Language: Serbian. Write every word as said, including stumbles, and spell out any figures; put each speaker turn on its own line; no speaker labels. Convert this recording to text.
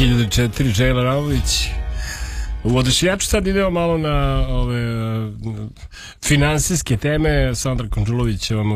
hiljadu četiri, Džejla Ramović. U Oduševljaču sad idemo malo na ove finansijske teme. Sandra Konđulović vam